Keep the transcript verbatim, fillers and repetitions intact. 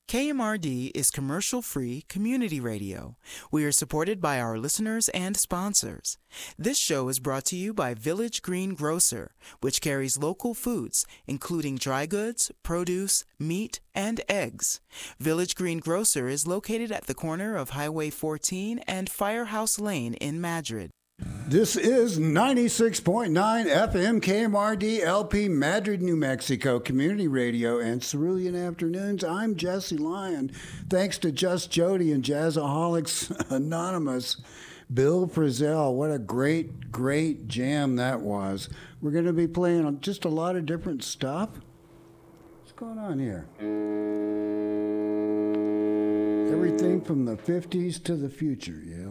K M R D is commercial-free community radio. We are supported by our listeners and sponsors. This show is brought to you by Village Green Grocer, which carries local foods, including dry goods, produce, meat, and eggs. Village Green Grocer is located at the corner of Highway fourteen and Firehouse Lane in Madrid. This is ninety-six point nine F M K M R D L P Madrid, New Mexico Community Radio and Cerulean Afternoons. I'm Jesse Lyon. Thanks to Just Jody and Jazzaholics Anonymous. Bill Frisell, what a great, great jam that was. We're going to be playing just a lot of different stuff. What's going on here? Everything from the fifties to the future, yeah.